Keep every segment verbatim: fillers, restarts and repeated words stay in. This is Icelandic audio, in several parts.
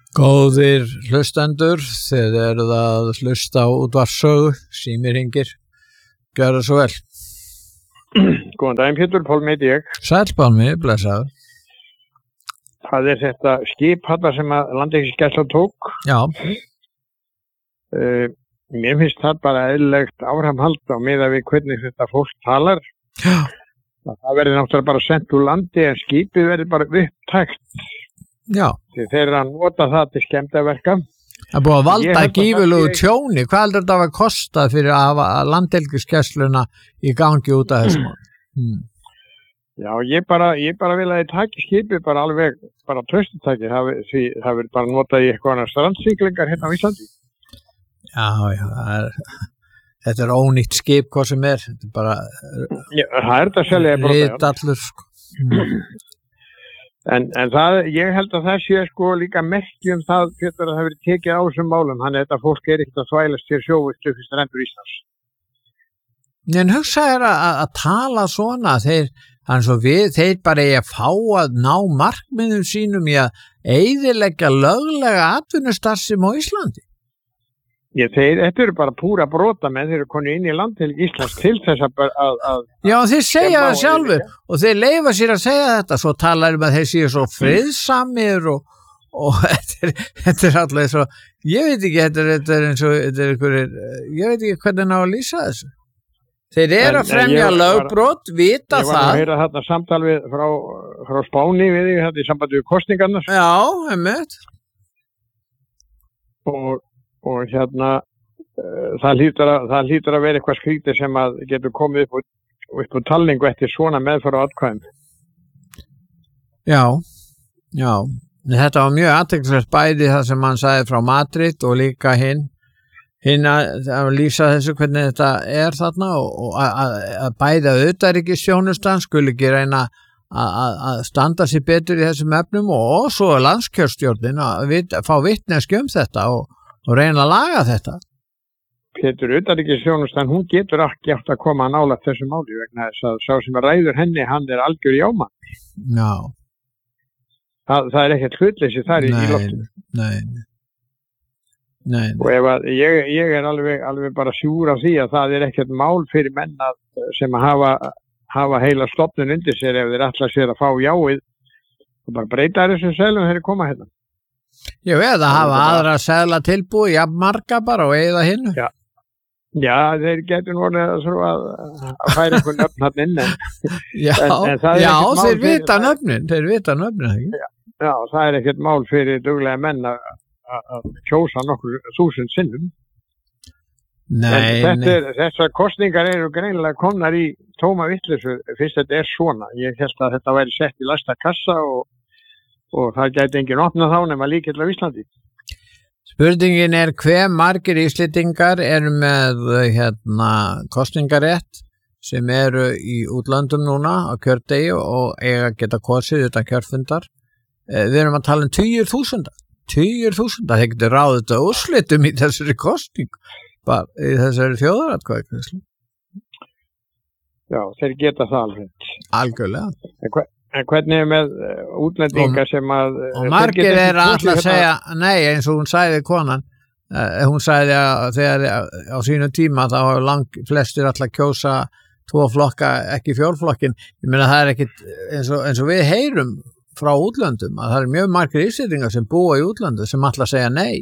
Góðir hlustendur, þið eruð að hlusta á útvarpssögu, símir hringir, gjörðu svo vel. Góðan daginn Pétur, Pálmi heiti ég. Sæll Pálmi, blessaður. Það er þetta skip þarna sem að Landhelgisgæslan tók. Já. Uh, mér finnst það bara eðlilegt áframhald á miðað við hvernig þetta fólk talar. Já. Það verður náttúrulega bara sent úr landi en skipið verður bara upptækt. Já. Þeir eru að nota það til skemmdarverka. Það er búið að valda gífurlegu ég... tjóni. Hvað heldur þetta að kosta fyrir að hafa Landhelgisgæsluna í gangi út af þessum? Hmm. Já, ég bara, ég bara vil að ég taki skipið bara alveg, bara traustutæki. Það verður bara notað í eitthvað strandsiglingar hérna á Íslandi. Já, já, það er, þetta er ónýtt skip hvað sem er. Þetta er bara... Já, það er þetta selja ég bara. Ritallur, sko. Hmm. En, en það, ég held að það sé sko líka merki um það Pétur að það verið tekið á þessum málum, hann er þetta fólk er ekkert að þvælast til sjóvistu fyrst rendur Íslands. En hugsa er að, að tala svona, þeir, hans og við, þeir bara eigi að fá að ná markmiðum sínum í að eyðileggja löglega atvinnustarfsemi á Íslandi. Ég, þeir, þetta eru bara púra brotamenn, þeir eru konu inn í Landhelgi Íslands til þess að... að, að Já, þeir segja það sjálfur og þeir leyfa sér að segja þetta, svo talar um að þeir séu svo friðsamir og, og þetta, er, þetta er alltaf svo, ég veit ekki, þetta er, þetta er eins og, þetta er einhverjir, ég veit ekki hvernig ná að lýsa þessu. Þeir eru að fremja lögbrot, vita það. Ég var að heyra þarna samtal við frá, frá Spáni við þig, þetta í sambandi við kosningarnar. Já, einmitt. Og og hérna uh, það hlýtur að, það hlýtur að vera eitthvað skrítið sem að getur komið upp og, upp og talningu eftir svona meðfara atkvæðum. Já, já. Þetta var mjög athyglisvert bæði það sem hann sagði frá Madrid og líka hinn hinn að, að lýsa þessu hvernig þetta er þarna og, og að, að bæði að utanríkisþjónustan skuli ekki reyna að, að standa sér betur í þessum efnum og svo landskjörstjórnin að vit, fá vitneski um þetta og og reyna að laga þetta. Pétur, utanríkisþjónustan, hún getur ekki átt að koma að nála þessu máli vegna þess að sá sem ræður henni, hann er algjör jámann. Já. Það, það er ekkert hlutleysi þar í, í loftinu. Nei, nei, nei. Og ef að ég, ég er alveg, alveg bara sjúr af því að það er ekkert mál fyrir menn að, sem að hafa, hafa heila stofnun undir sér ef þeir ætla sér að fá jáið og bara breyta þessum selum þegar þeir koma hérna. Ég veið að hafa aðra seðla tilbúi, jafn marga bara og eigða hinnu. Já, já þeir getur núna að, að færa einhvern nöfn hann inn. En, já, en, en já þeir vita nöfnin, þeir vita nöfnin. Já, já, það er ekkert mál fyrir duglega menn að, að kjósa nokkur þúsund sinnum. Nei, en nei. Er, þessar kostningar eru greinilega komnar í tóma vitleysu fyrst þetta er svona. Ég held að þetta væri sett í læsta kassa og og það gæti enginn opnað þá nema líkill á Íslandi. Spurningin er hve margir Íslendingar eru með hérna kosningarétt sem eru í útlöndum núna á kjördegi og eiga geta kosið utan kjörfundar. Við erum að tala um tugir þúsunda. Tugir þúsunda, þeir getur ráðið þetta úrslitum í þessari kosning, bara í þessari þjóðaratkvæði. Já, þeir geta það alveg. Algjörlega. En hvað En hvernig er með útlendingar sem að... Og margir er alltaf að segja, nei, eins og hún sagði konan, uh, hún sagði að þegar á sínu tíma þá hafa lang flestir alltaf kjósa tvo flokka, ekki fjórflokkin. Ég meina það er ekkit, eins og, eins og við heyrum frá útlöndum, að það er mjög margir íslendingar sem búa í útlöndu sem alltaf að segja nei.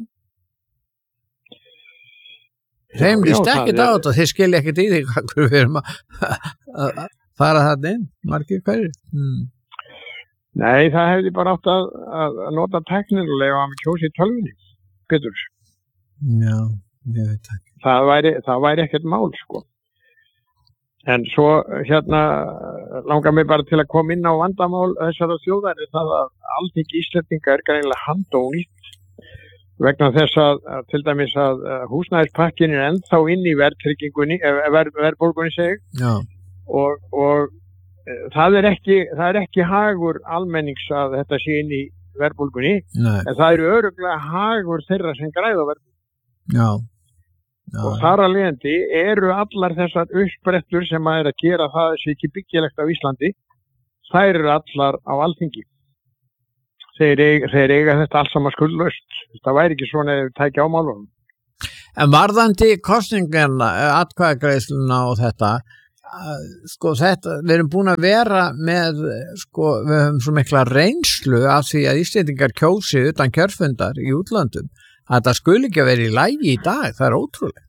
Reymlist ekkit á þetta, þeir skilja ekkit í því hvað við erum að, að fara þarna inn, margir hverjir. Hmm. Nei, það hefði bara átt að, að nota teknilega að við kjósi tölvunni, Pétur. Já, ég veit ekki. Það væri, það væri ekkert mál, sko. En svo, hérna, langar mig bara til að koma inn á vandamál þessara þjóðar, það að Alþingi Íslendinga er greinilega handónýtt vegna þess að, að til dæmis að húsnæðispakkin er ennþá inn í verðtryggingunni, ver, verðbólgunni seg, og, og Það er, ekki, það er ekki hagur almennings að þetta sé inn í verðbólgunni, en það eru örugglega hagur þeirra sem græða verðbólgunni. Já. Já. Og þar að leiðandi eru allar þessar uppsprettur sem að er að gera það sem ekki byggilegt á Íslandi, þær eru allar á Alþingi. þeir eiga, þeir eiga þetta allt saman skuldlaust. Það væri ekki svona ef við tækja á málunum. En varðandi kosningarna, atkvæðagreiðsluna og þetta, sko þetta, við erum búin að vera með, sko, við höfum svo mikla reynslu af því að Íslendingar kjósi utan kjörfundar í útlöndum, að það skuli ekki að vera í lagi í dag, það er ótrúlegt.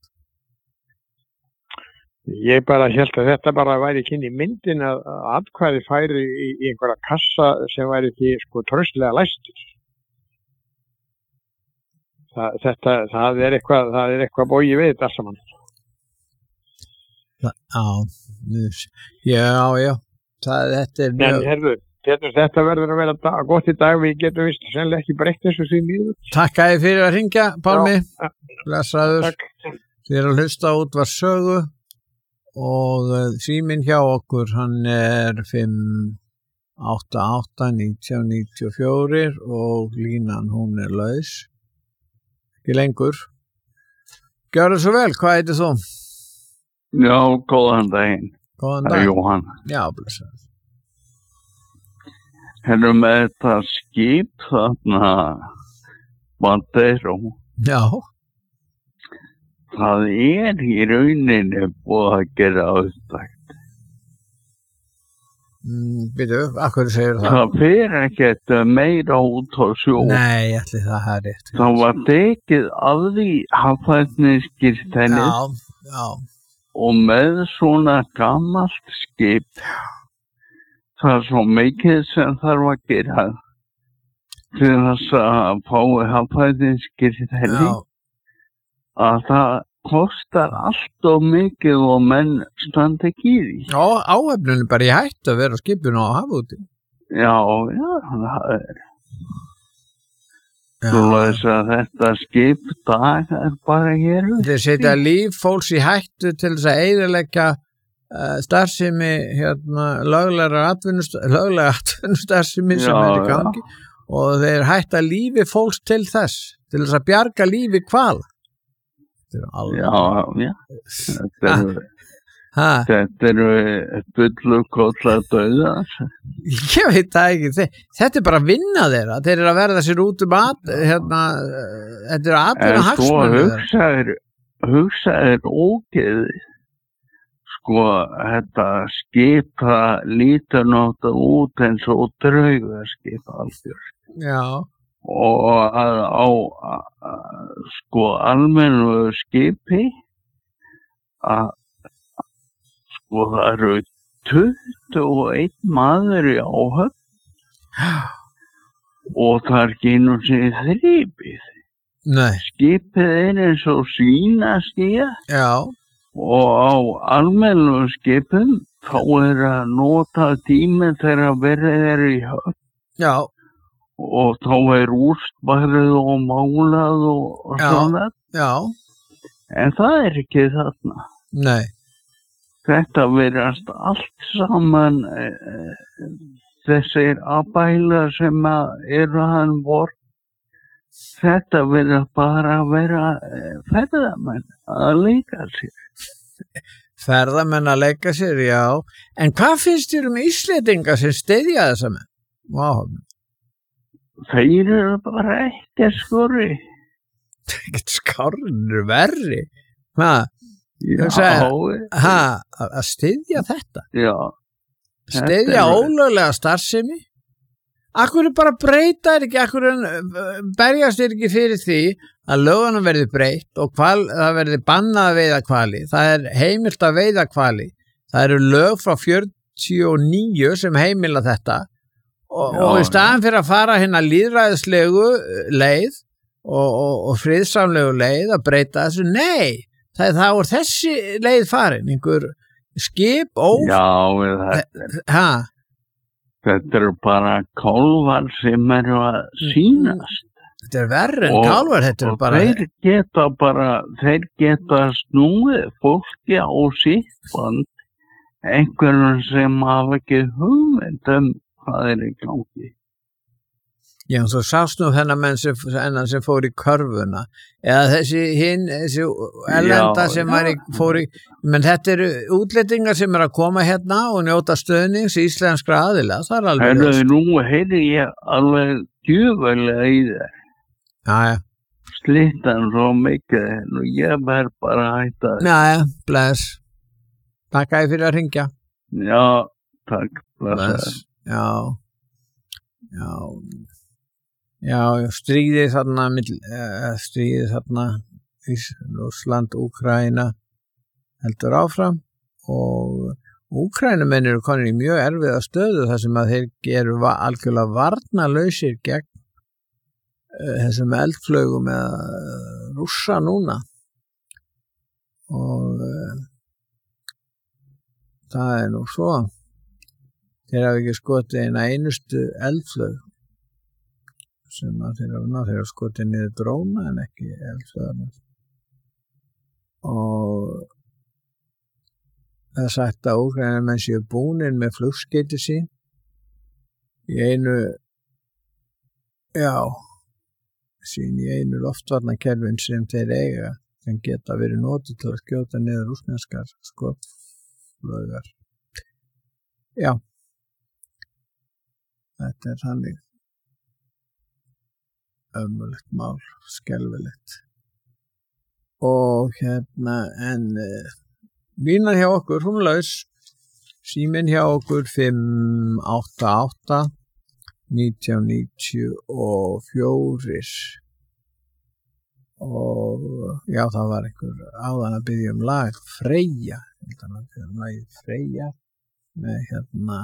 Ég bara held að þetta bara væri ekki inn í myndin að atkvæði færi í, í einhverja kassa sem væri því sko traustlega læstur. Það, þetta, það er eitthvað, það er eitthvað bóið við þetta saman. Já, já, já, það, þetta er mjög... En herðu, þetta, þetta verður að vera dag, gott í dag, við getum vist sennilega ekki breytt þessu því nýður. Takk að þið fyrir að hringja, Pálmi, blessaður, þið er að hlusta út var sögu og síminn hjá okkur, hann er fimm átta átta nítján níutíu og fjögur og línan hún er laus, ekki lengur. Gjörðu svo vel, hvað heitir þú? Já, góðan daginn. Góðan dag. Jóhann. Já, blessaður. Hérna með þetta skip þarna Bandeiró. Já. Það er í rauninni búið að gera auðvitað. Mm, Býtu, akkur segir það? Það fer ekkert meira út á sjó. Nei, ætli það er rétt. Það var tekið af því haffætniskirtenni. Já, já. Og með svona gamalt skip, það er svo mikið sem þarf að gera til þess að fái haffætniskirtenni, að það kostar allt og mikið og menn standa ekki í því. Já, áhefnunum bara í hættu að vera á skipinu og hafa úti. Já, já, það er. Svo þess að þetta skip dag er bara hér. Þeir setja líf fólks í hættu til þess að eyðileggja uh, starfsemi, hérna, löglega atvinnustarfsemi sem er í gangi já. Og þeir hætta lífi fólks til þess, til þess að bjarga lífi hvala. Já, já, þetta eru, þetta eru bullu kollar dauðar. Ég veit það ekki, þetta er bara að vinna þeirra, þeir eru að verða sér út um að, hérna, þetta eru atvinna hagsmunir. En svo hugsaður, hugsaður ógeði, sko, þetta skipa lítur náttúrulega út eins og draugaskip algjör. Já. Og að á sko almennu skipi að sko það eru tuttugu og einn maður í áhöfn og það er ekki einu sinni þrýpið. Nei. Skipið er eins og svínaskía. Já. Og á almennu skipum þá er að nota tími þegar verið er í höfn. Já. Og þá er úrstbarið og málað og, og já, svona. Já. En það er ekki þarna. Nei. Þetta verðast allt saman e, þessir abæla sem eru hann vor. Þetta verðast bara að vera e, ferðamenn að leika sér. Ferðamenn að leika sér, já. En hvað finnst þér um Íslendinga sem styðja þessa menn? Vá. Þeir eru bara ekkert skori. Ekkert skori, þeir eru verri. Hva? Já. Ha, að styðja þetta? Já. Styðja ólöglega starfsemi? Akkur er bara breyta er ekki, akkur berjast er ekki fyrir því að lögunum verði breytt og hval, það verði bannað að veiða hvali. Það er heimilt að veiða hvali. Það eru lög frá fjörutíu og níu sem heimila þetta. Og, já, og í staðan fyrir að fara hérna lýðræðislegu leið og, og, og friðsamlegu leið að breyta þessu, nei, það er þá er þessi leið farin, einhver skip, óf. Já, þetta, þetta eru bara kálvar sem eru að sýnast. Þetta er verri en kálvar, þetta eru bara... Og þeir geta bara, þeir geta snúið fólki á sitt band, einhverjum sem hafa ekki hugmynd um hvað er í gangi. Já, þú sást nú þennan menn sem, sem fór í körfuna eða þessi hinn, þessi elenda já, sem var í, fór í, menn þetta eru útlendingar sem er að koma hérna og njóta stöðnings íslenskra aðila, það er alveg Heyrðu, nú heyri ég alveg djöfulega í það. Jæja, Slittan svo mikið og ég verð bara að hætta. jæja, bless. Takk að ég fyrir að ringja. Já, takk. Bless. Já, já, já, stríðið þarna, stríðið þarna, Rússland, Úkraína, heldur áfram og Úkraínumenn eru konur í mjög erfiða stöðu þar sem að þeir geru algjörlega varnarlausir gegn uh, þessum eldflaugum eða Rússa núna og uh, það er nú svo þeir hafa ekki skotið eina einustu eldflaug sem að þeir hafa náð þeir hafa skotið niður dróna en ekki eldflaugarnar og það er sagt að Úkraínumenn séu búnir með flugskeyti sín í einu já sín í einu loftvarnakerfin sem þeir eiga sem geta verið notið til að skjóta niður rússneskar skotflaugar. Já, þetta er þannig ömurlegt mál, skelfilegt og hérna en línan hjá okkur, hún laus, síminn hjá okkur fimm átta átta nítján níutíu og fjögur og já, það var einhver áðan að biðja um lag, Freyja, um lagið Freyja, með hérna,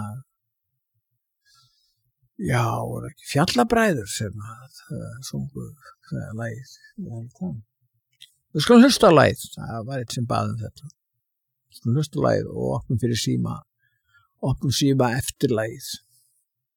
já, voru ekki Fjallabræður sem að sungu það lagið, við skulum hlusta á lagið, það var eitt sem baði þetta. Hlusta lagið og opnum fyrir síma opnum síma eftir lagið